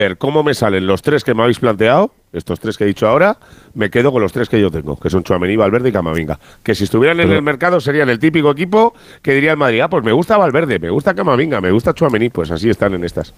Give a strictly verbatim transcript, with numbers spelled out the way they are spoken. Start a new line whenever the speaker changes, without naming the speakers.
ver cómo me salen los tres que me habéis planteado, estos tres que he dicho ahora, me quedo con los tres que yo tengo, que son Tchouaméni, Valverde y Camavinga. Que si estuvieran en el
Pero,
mercado serían el típico equipo que diría el Madrid, ah, pues me gusta Valverde, me gusta Camavinga, me gusta Tchouaméni, pues así están en estas.